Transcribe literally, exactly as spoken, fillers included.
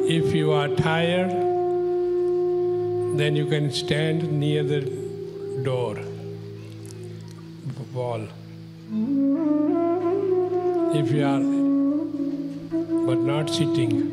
If you are tired, then you can stand near the door, wall. If you are, but not sitting.